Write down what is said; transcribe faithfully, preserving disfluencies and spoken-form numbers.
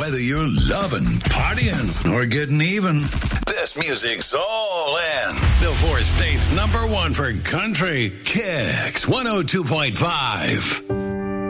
Whether you're loving, partying, or getting even, this music's all in. The four states number one for country, Kicks one oh two point five.